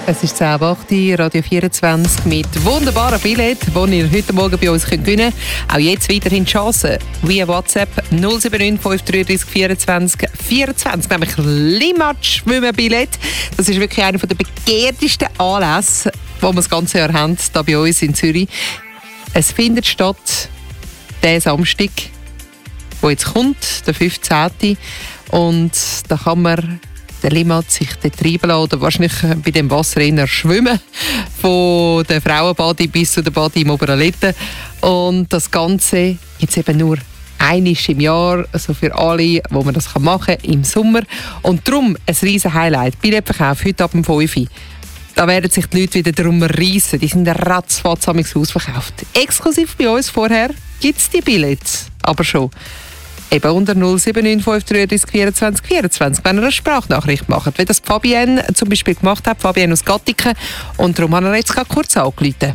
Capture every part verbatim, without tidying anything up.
Es ist zehn Uhr acht, Radio vierundzwanzig mit wunderbaren Billett, die ihr heute Morgen bei uns gewinnen könnt. Auch jetzt weiterhin die Chance via WhatsApp null sieben neun fünf drei drei vier zwei vier zwei, nämlich Limmatsch-Schwimmen-Billett. Das ist wirklich einer der begehrtesten Anlässe, die wir das ganze Jahr haben, hier bei uns in Zürich. Es findet statt, der Samstag, der jetzt kommt, der fünfzehnten Und da kann man der Limmat sich dort treiben lassen oder wahrscheinlich bei dem Wasser eher schwimmen, von der Frauenbadi bis zu der Badi im Oberalette. Und das Ganze jetzt eben nur einmal im Jahr, also für alle, wo man das machen kann, im Sommer. Und darum ein riesen Highlight. Billetverkauf heute ab dem fünf Uhr. Da werden sich die Leute wieder darum reissen. Die sind ratzfatz ausverkauft. Exklusiv bei uns vorher gibt es die Billets, aber schon. Eben unter null sieben neun fünf drei drei vier zwei vier zwei, wenn ihr eine Sprachnachricht macht, wie das Fabienne zum Beispiel gemacht hat, Fabienne aus Gattiken. Und darum haben wir jetzt gerade kurz angerufen.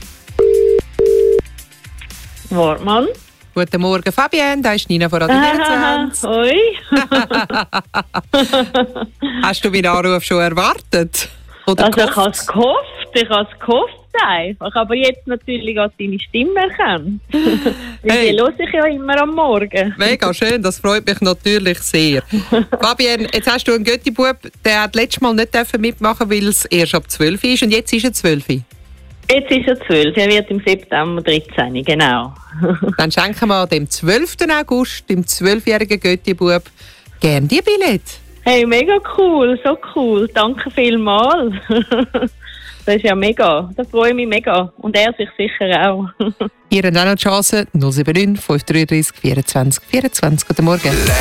Wortmann. Guten Morgen, Fabienne, da ist Nina von Radio vierundzwanzig. Hoi. Hast du meinen Anruf schon erwartet? Oder also ich habe es gehofft, ich habe es gehofft einfach, aber jetzt natürlich auch deine Stimme erkannt. Hey. Die höre ich ja immer am Morgen. Mega schön, das freut mich natürlich sehr. Fabienne, jetzt hast du einen Götti-Bub, der hat letztes Mal nicht mitmachen, weil es erst ab zwölf ist und jetzt ist er zwölf. Jetzt ist er zwölf, er wird im September dreizehn, genau. Dann schenken wir dem zwölften August, dem zwölfjährigen Götti-Bub, gerne die Billett. Hey, mega cool, so cool, danke vielmals. Das ist ja mega, da freue ich mich mega. Und er sich sicher auch. Ihr habt auch noch die Chance, null sieben neun fünf drei drei vier zwei vier zwei. Guten Morgen.